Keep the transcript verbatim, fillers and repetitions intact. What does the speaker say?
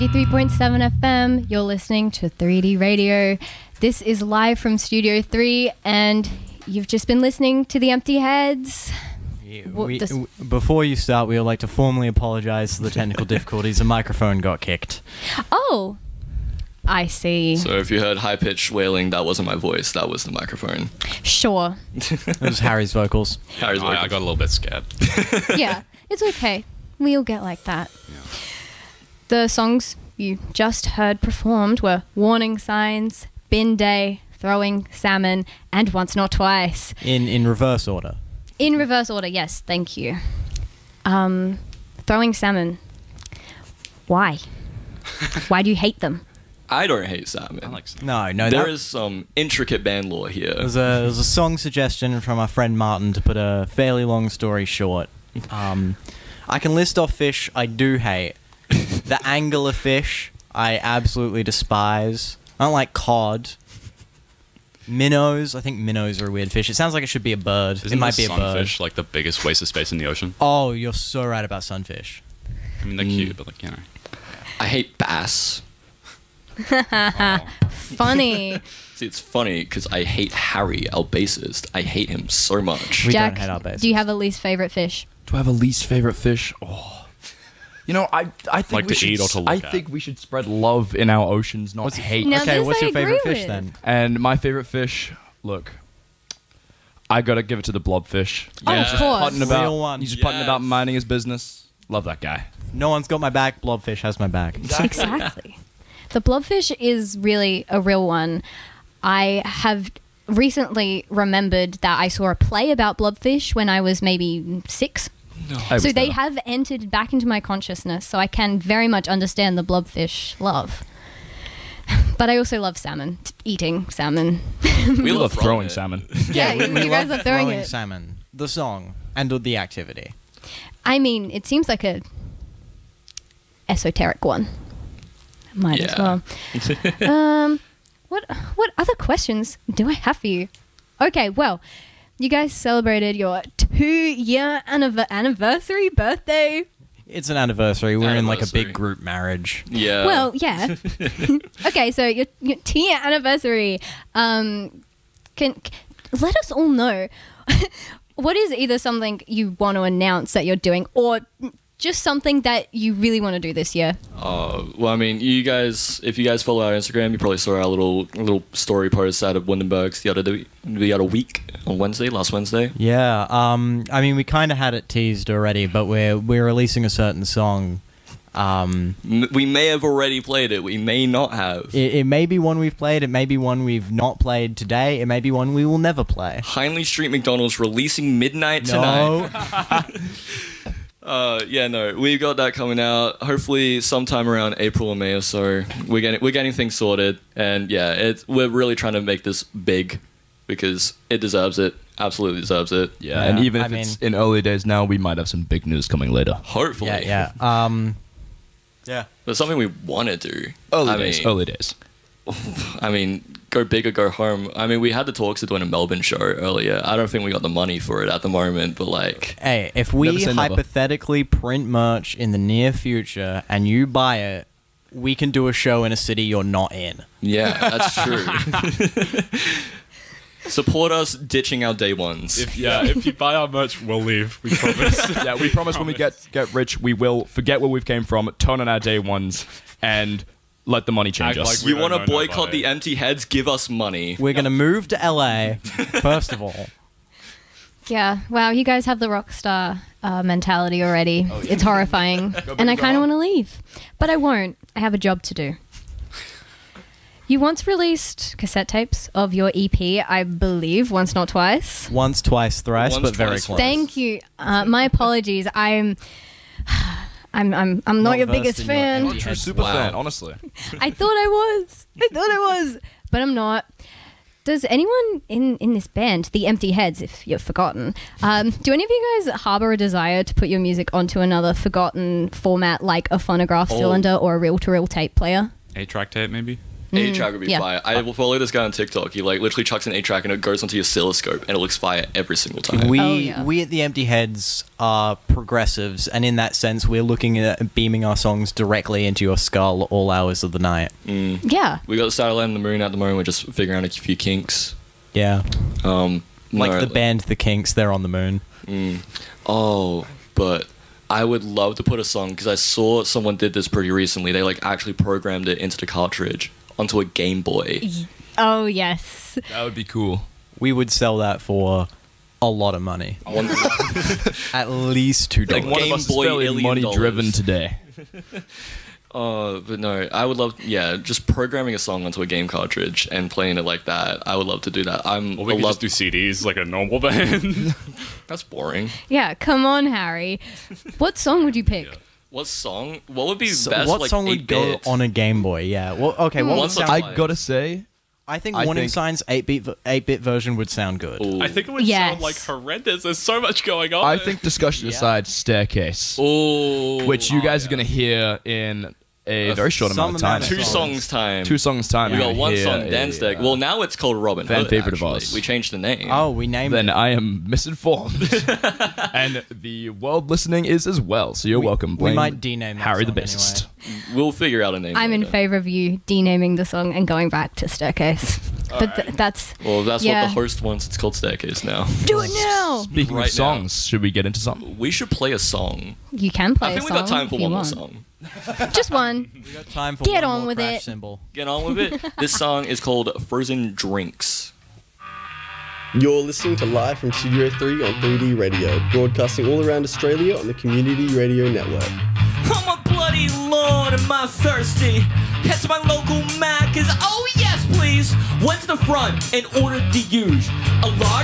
eighty-three point seven F M, you're listening to three D Radio. This is live from Studio three, and you've just been listening to The Empty Heads. Yeah, we, w- before you start, we would like to formally apologise for the technical difficulties. The microphone got kicked. Oh, I see. So if you heard high-pitched wailing, that wasn't my voice, that was the microphone. Sure. It was Harry's vocals. Harry's vocals. I, I got a little bit scared. Yeah, it's okay. We all get like that. Yeah. The songs you just heard performed were Warning Signs, Bin Day, Throwing Salmon, and Once Not Twice. In in reverse order. In reverse order, yes, thank you. Um, Throwing Salmon. Why? Why do you hate them? I don't hate salmon. I like salmon. No, no. There that, is some intricate band lore here. There was, a, there was a song suggestion from our friend Martin to put a fairly long story short. Um, I can list off fish I do hate. The angler fish, I absolutely despise. I don't like cod. Minnows, I think minnows are a weird fish. It sounds like it should be a bird. Isn't it might the be a bird. sunfish like the biggest waste of space in the ocean? Oh, you're so right about sunfish. I mean, they're Mm. cute, but like, you know. I hate bass. Funny. See, it's funny because I hate Harry, our bassist. I hate him so much. We Jack, don't hate our bases. do you have a least favorite fish? Do I have a least favorite fish? Oh. You know, I I think Like we to should eat or to s- look I at? think we should spread love in our oceans, not What's- hate. Now okay, this what's I your favorite agree fish with. then? And my favorite fish, look, I gotta give it to the blobfish. Oh, Yeah. of course. Putting about, Real one. he's just putting Yes. about minding his business. Love that guy. No one's got my back. Blobfish has my back. Exactly. The blobfish is really a real one. I have recently remembered that I saw a play about blobfish when I was maybe six. I So was they there. have entered back into my consciousness, so I can very much understand the blobfish love. But I also love salmon, t- eating salmon. We love throwing it. salmon. Yeah, we, you we guys love are throwing throwing it. salmon. The song and the activity. I mean, it seems like a esoteric one. Might as Yeah. well. um, what what other questions do I have for you? Okay, well, you guys celebrated your two-year anniv- anniversary birthday. It's an anniversary. We're in like a Anniversary. big group marriage. Yeah. Well, yeah. Okay, so your your two-year anniversary. Um, can c- let us all know what is either something you want to announce that you're doing, or just something that you really want to do this year. Uh, well, I mean, you guys, if you guys follow our Instagram, you probably saw our little little story post out of Windenburg's the other day, the other week on Wednesday, last Wednesday. Yeah. Um. I mean, we kind of had it teased already, but we're we're releasing a certain song. Um. M- we may have already played it. We may not have. It, it may be one we've played. It may be one we've not played today. It may be one we will never play. Hindley Street McDonald's releasing midnight tonight. No. Uh, yeah, no, we've got that coming out. Hopefully, sometime around April or May or so. We're getting we're getting things sorted, and yeah, it's we're really trying to make this big because it deserves it. Absolutely deserves it. Yeah, Yeah, and even I if it's mean- in early days now, we might have some big news coming later. Hopefully, Yeah. Yeah. Um. Yeah. But something we want to do. Early I days. mean, Early days. I mean, go big or go home. I mean, we had the talks of doing a Melbourne show earlier. I don't think we got the money for it at the moment, but like, Hey, if Never we say never. hypothetically print merch in the near future and you buy it, we can do a show in a city you're not in. yeah, that's true. Support us ditching our day ones. If yeah, if you buy our merch, we'll leave. We promise. Yeah, we promise when we get get rich, we will forget where we've came from, turn on our day ones, and let the money change Act us. like we you want to don't know boycott nobody. the empty heads? Give us money. We're gonna move to L A first of all. Yeah, wow, you guys have the rock star uh, mentality already. It's horrifying, big and I or go kind of home. want to leave, but I won't. I have a job to do. You once released cassette tapes of your E P, I believe, Once Not Twice. Once, twice, thrice, Once, but very twice, close. Thank you. Uh, my apologies. I'm, I'm, I'm, I'm not, Not your versed biggest in your fan. empty True heads. super Wow. fan, honestly. I thought I was. I thought I was, but I'm not. Does anyone in, in this band, the Empty Heads, if you've forgotten, um, do any of you guys harbor a desire to put your music onto another forgotten format like a phonograph Oh. cylinder or a reel-to-reel tape player? Eight track tape, maybe. eight track would be yeah. fire. I will follow this guy on TikTok. He like literally chucks an eight track and it goes onto your oscilloscope and it looks fire every single time. We Oh, yeah. we at the Empty Heads are progressives, and in that sense, we're looking at beaming our songs directly into your skull all hours of the night. Yeah. We got the satellite and the moon at the moment. We're just figuring out a few kinks. Yeah, Um, like no, the band The Kinks, they're on the moon. Oh, but I would love to put a song because I saw someone did this pretty recently. They like actually programmed it into the cartridge onto a Game Boy. Oh yes. That would be cool. We would sell that for a lot of money, One, at least two Like dollars. One Game of us Boy is fairly alien money driven dollars. today. uh, but no, I would love, yeah, just programming a song onto a game cartridge and playing it like that. I would love to do that. I'm. Or we I could love. just do C Ds like a normal band. That's boring. Yeah. Come on, Harry. What song would you pick? What song? What would be So best? what like song would go eight-bit? on a Game Boy? Yeah. Well, okay. What One would song- sound, I gotta say, I think I Warning think- Signs eight-bit v- eight-bit version would sound good. Ooh. I think it would Yes. sound like horrendous. There's so much going on. I think discussion Yeah. aside, Staircase, Ooh. which you Oh, guys yeah. are gonna hear in a A very short some amount of time. amount of Two songs. songs time. Two songs time. We you're got gonna one hear song, a, Dance Deck. uh, Well, now it's called Robin fan Hood. favorite of actually. ours. We changed the name. Oh, we named then it. I am misinformed, and the world listening is as well. So you're We- welcome. we Blame might dename that Harry the song Beast. We'll figure out a name. I'm in later. favor of you denaming the song and going back to Staircase. But th- that's Well, if that's Yeah. what the host wants. It's called Staircase now. do it now. Speaking Right of songs, should we get into something? We should play a song. You can play. I think a we got song time for if you one more want. song. Just one. We got time for Get one on more with crash it. cymbal. Get on with it. This song is called Frozen Drinks. You're listening to Live from Studio three on three D Radio, broadcasting all around Australia on the Community Radio Network. I'm a bloody lord, am I thirsty? Head to my local Macca's, oh yes please. Went to the front and ordered the huge. A large